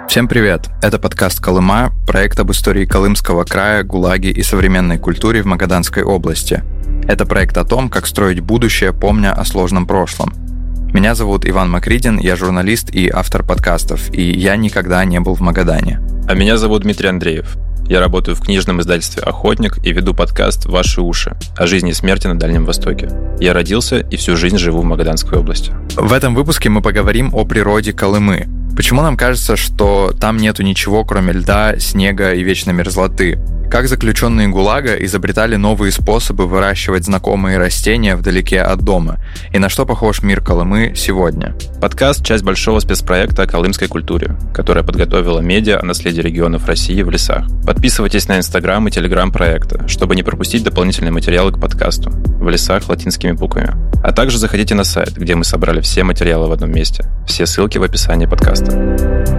Всем привет! Это подкаст «Колыма», проект об истории Колымского края, ГУЛАГе и современной культуре в Магаданской области. Это проект о том, как строить будущее, помня о сложном прошлом. Меня зовут Иван Макридин, я журналист и автор подкастов, и я никогда не был в Магадане. А меня зовут Дмитрий Андреев. Я работаю в книжном издательстве «Охотник» и веду подкаст «Ваши уши» о жизни и смерти на Дальнем Востоке. Я родился и всю жизнь живу в Магаданской области. В этом выпуске мы поговорим о природе Колымы. Почему нам кажется, что там нету ничего, кроме льда, снега и вечной мерзлоты? Как заключенные ГУЛАГа изобретали новые способы выращивать знакомые растения вдалеке от дома? И на что похож мир Колымы сегодня? Подкаст — часть большого спецпроекта о колымской культуре, которая подготовила медиа о наследии регионов России в лесах. Подписывайтесь на Инстаграм и Телеграм проекта, чтобы не пропустить дополнительные материалы к подкасту «В лесах» латинскими буквами. А также заходите на сайт, где мы собрали все материалы в одном месте. Все ссылки в описании подкаста.